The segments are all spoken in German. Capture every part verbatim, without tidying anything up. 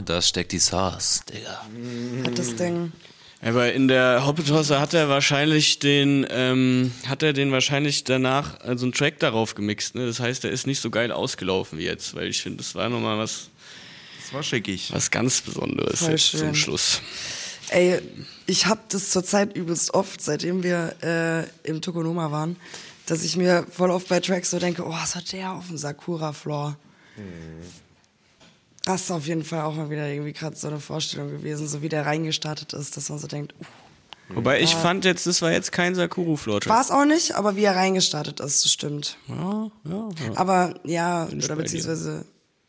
Ja, da steckt die Sauce, Digga. Hat das Ding. Aber in der Hoppetosse hat er wahrscheinlich den, ähm, hat er den wahrscheinlich danach so also einen Track darauf gemixt. Ne? Das heißt, er ist nicht so geil ausgelaufen wie jetzt, weil ich finde, das war nochmal was. Das war schickig. Was ganz Besonderes Voll jetzt schön. zum Schluss. Ey, ich hab das zurzeit übelst oft, seitdem wir äh, im Tokonoma waren, dass ich mir voll oft bei Tracks so denke, oh, was hat der auf dem Sakura-Floor? Hm. Das ist auf jeden Fall auch mal wieder irgendwie gerade so eine Vorstellung gewesen, so wie der reingestartet ist, dass man so denkt, uh. Wobei ich ja. fand jetzt, das war jetzt kein Sakura-Floor-Track. War es auch nicht, aber wie er reingestartet ist, das stimmt. Ja, ja, ja. Aber ja, Bin ich oder bei beziehungsweise...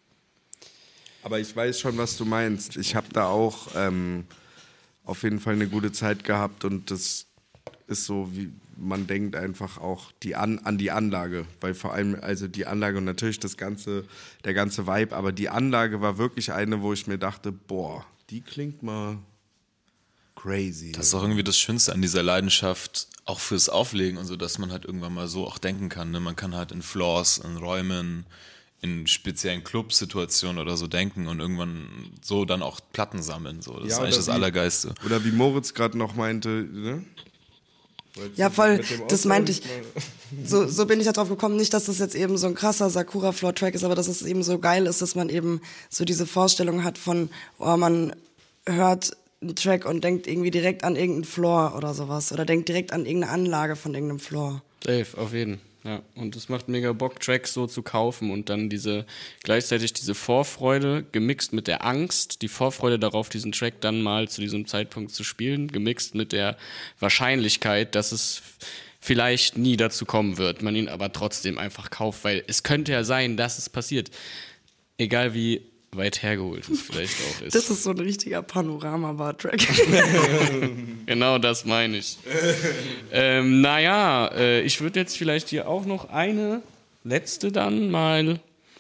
Aber ich weiß schon, was du meinst. Ich habe da auch ähm, auf jeden Fall eine gute Zeit gehabt und das ist so, wie man denkt einfach auch die an, an die Anlage, weil vor allem, also die Anlage und natürlich das ganze, der ganze Vibe, aber die Anlage war wirklich eine, wo ich mir dachte, boah, die klingt mal crazy. Das ist auch irgendwie das Schönste an dieser Leidenschaft, auch fürs Auflegen und so, dass man halt irgendwann mal so auch denken kann. Ne? Man kann halt in Floors, in Räumen, in speziellen Clubsituationen oder so denken und irgendwann so dann auch Platten sammeln. So. Das Ja, ist eigentlich das wie, Allergeiste. Oder wie Moritz gerade noch meinte, ne? Ja, voll, das meinte ich. So, so bin ich da drauf gekommen, nicht, dass das jetzt eben so ein krasser Sakura-Floor-Track ist, aber dass es eben so geil ist, dass man eben so diese Vorstellung hat von, oh, man hört einen Track und denkt irgendwie direkt an irgendeinen Floor oder sowas. Oder denkt direkt an irgendeine Anlage von irgendeinem Floor. Safe, auf jeden Fall. Ja, und es macht mega Bock, Tracks so zu kaufen und dann diese, gleichzeitig diese Vorfreude gemixt mit der Angst, die Vorfreude darauf, diesen Track dann mal zu diesem Zeitpunkt zu spielen, gemixt mit der Wahrscheinlichkeit, dass es vielleicht nie dazu kommen wird, man ihn aber trotzdem einfach kauft, weil es könnte ja sein, dass es passiert. Egal wie weit hergeholt es vielleicht auch ist. Das ist so ein richtiger Panorama-Bar-Track. Genau das meine ich. ähm, naja, äh, ich würde jetzt vielleicht hier auch noch eine letzte dann mal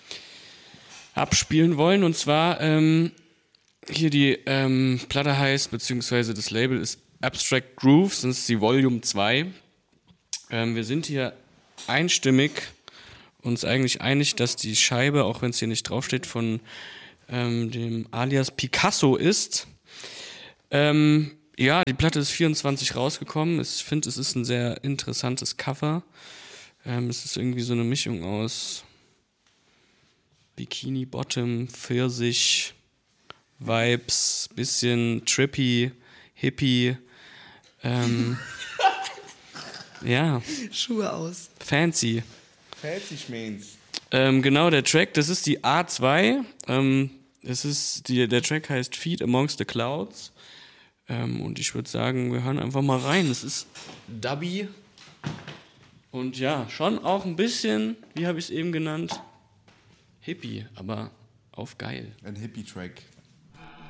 abspielen wollen. Und zwar ähm, hier die ähm, Platte heißt, beziehungsweise das Label ist Abstract Grooves, das ist die Volume zwei. Ähm, wir sind hier einstimmig uns eigentlich einig, dass die Scheibe, auch wenn es hier nicht draufsteht, von ähm, dem alias Picasso ist. Ähm, ja, die Platte ist vierundzwanzig rausgekommen. Ich finde, es ist ein sehr interessantes Cover. Ähm, es ist irgendwie so eine Mischung aus Bikini Bottom, Pfirsich, Vibes, bisschen trippy, hippie. Ähm, ja. Schuhe aus. Fancy. Fancy Schmeens. Ähm, genau, der Track, das ist die A zwei. Ähm, das ist die, der Track heißt Feet Amongst the Clouds. Ähm, und ich würde sagen, wir hören einfach mal rein. Es ist Dubby. Und ja, schon auch ein bisschen, wie habe ich es eben genannt, Hippie, aber auf geil. Ein Hippie-Track.